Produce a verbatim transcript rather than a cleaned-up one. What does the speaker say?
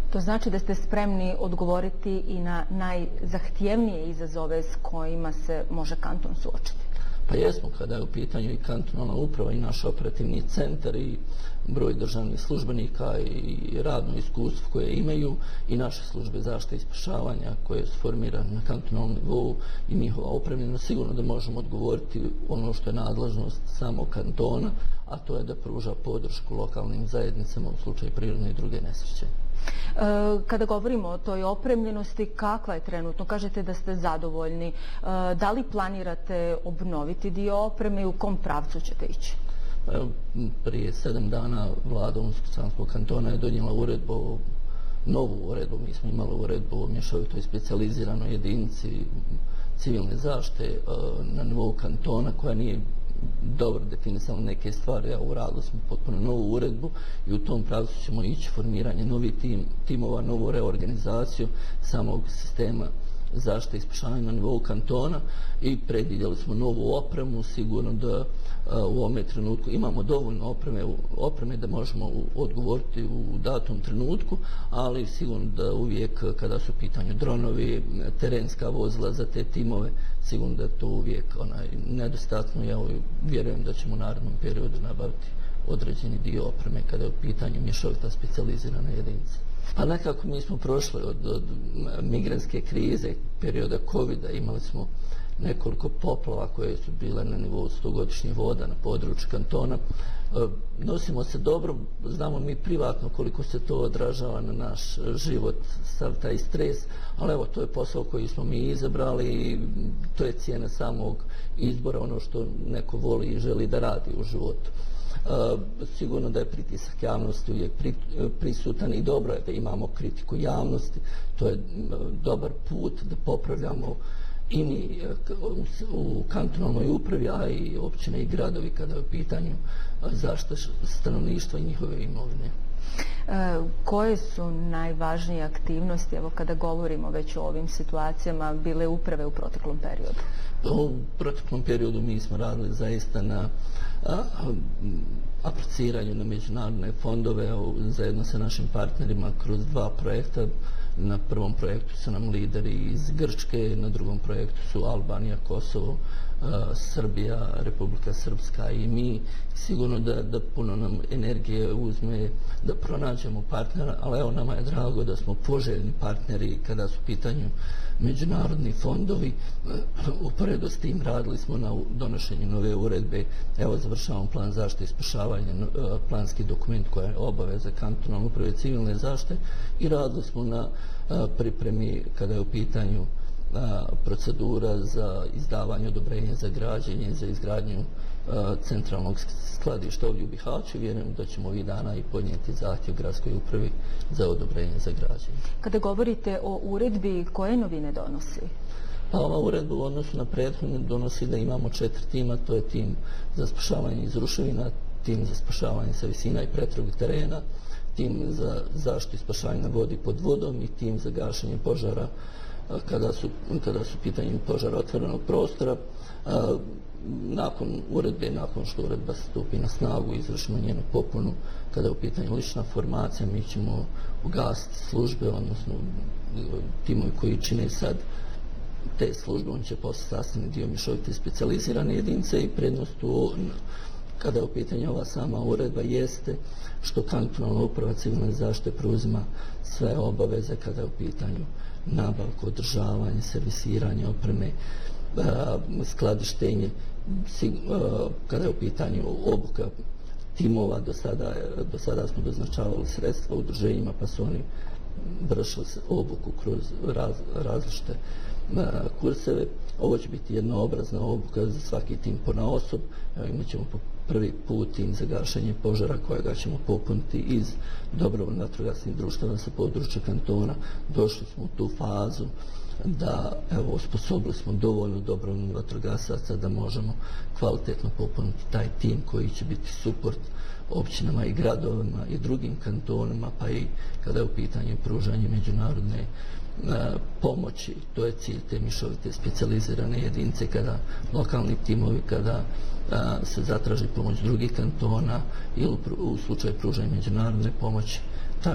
To znači da ste spremni odgovoriti i na najzahtjevnije izazove s kojima se može kanton suočiti. Pa jesmo, kada je u pitanju i kantonalna uprava i naš operativni centar i broj državnih službenika i radno iskustvo koje imaju i naše službe zaštite i spašavanja koje su formirane na kantonalnom nivou i njihova opremljenost, sigurno da možemo odgovoriti ono što je nadležnost samog kantona, a to je da pruža podršku lokalnim zajednicama u slučaju prirodne i druge nesreće. Kada govorimo o toj opremljenosti, kakva je trenutno? Kažete da ste zadovoljni. Da li planirate obnoviti dio opreme i u kom pravcu ćete ići? Prije sedam dana vlada Unsko-Sanskog kantona je donijela uredbu, novu uredbu. Mi smo imali uredbu o mješovitoj specijaliziranoj jedinici civilne zaštite na nivou kantona koja nije dobro definisali neke stvari, a uradili smo potpuno novu uredbu i u tom pravcu ćemo ići formiranje novih tim, timova, novu reorganizaciju samog sistema zaštite i spašavanja na nivou kantona i predvidjeli smo novu opremu, sigurno da a, u ovome trenutku imamo dovoljno opreme, opreme da možemo odgovoriti u datom trenutku, ali sigurno da uvijek kada su u pitanju dronovi, terenska vozila za te timove, sigurno da je to uvijek onaj, nedostatno. Ja vjerujem da ćemo u narednom periodu nabaviti određeni dio opreme kada je u pitanju mješovita specijalizirana jedinica. Pa nekako mi smo prošli od, od migrantske krize, perioda covida, imali smo nekoliko poplava koje su bile na nivou stogodišnjih voda na području kantona. E, nosimo se dobro, znamo mi privatno koliko se to odražava na naš život, sav taj stres, ali evo, to je posao koji smo mi izabrali i to je cijena samog izbora, ono što neko voli i želi da radi u životu. Uh, sigurno da je pritisak javnosti uvijek pri, prisutan i dobro je da imamo kritiku javnosti. To je uh, dobar put da popravljamo i mi uh, u, u kantonalnoj upravi, a i općine i gradovi kada je u pitanju uh, zaštita stanovništva i njihove imovine. E, koje su najvažnije aktivnosti, evo kada govorimo već o ovim situacijama, bile uprave u proteklom periodu? U proteklom periodu mi smo radili zaista na a, a, apliciranju na međunarodne fondove a, zajedno sa našim partnerima kroz dva projekta. Na prvom projektu su nam lideri iz Grčke, na drugom projektu su Albanija, Kosovo, a, Srbija, Republika Srpska i mi. Sigurno da, da puno nam energije uzme da pronađemo partnera, ali evo nama je drago da smo poželjni partneri kada su u pitanju međunarodni fondovi. Uporedo s tim radili smo na donošenju nove uredbe. Evo završavamo plan zaštite i spašavanja, planski dokument koja je obaveza kantonalne uprave civilne zaštite i radili smo na pripremi kada je u pitanju procedura za izdavanje odobrenja za građenje, za izgradnju centralnog skladišta ovdje u Bihaću. Vjerujem da ćemo ovih dana i podnijeti zahtjev gradskoj upravi za odobrenje za građenje. Kada govorite o uredbi, koje novine donosi? Pa ova uredba u odnosu na prethodnu donosi da imamo četiri tima, to je tim za spašavanje iz ruševina, tim za spašavanje sa visina i pretrage terena, tim za zaštitu i spašavanje na vodi pod vodom i tim za gašenje požara kada su, kada su pitanje požara otvorenog prostora. Nakon uredbe, nakon što uredba stupi na snagu, izvršimo njenu popunu, kada je u pitanju lična formacija, mi ćemo ugasiti službe, odnosno timovi koji čine sad te službe, on će postati sastavni dio mješovite specijalizirane jedinice i prednost u, kada je u pitanju ova sama uredba jeste što kantonalna uprava civilne zaštite preuzima sve obaveze kada je u pitanju nabavka, održavanje, servisiranje opreme, skladištenje, kada je u pitanju obuka timova, do sada, do sada smo doznačavali sredstva udruženjima pa su oni vršili obuku kroz raz, različite kurseve. Ovo će biti jednoobrazna obuka za svaki tim ponaosob. Imat ćemo po prvi put tim za gašenje požara kojega ćemo popuniti iz dobrovoljnih vatrogasnih društava sa područja kantona. Došli smo u tu fazu da evo, osposobili smo dovoljno dobrovoljnih vatrogasaca da možemo kvalitetno popuniti taj tim koji će biti suport općinama i gradovima i drugim kantonima, pa i kada je u pitanju pružanje međunarodne a, pomoći. To je cilj te mješovite specijalizirane jedinice kada lokalni timovi, kada a, se zatraži pomoć drugih kantona ili u slučaju pružanja međunarodne pomoći, ta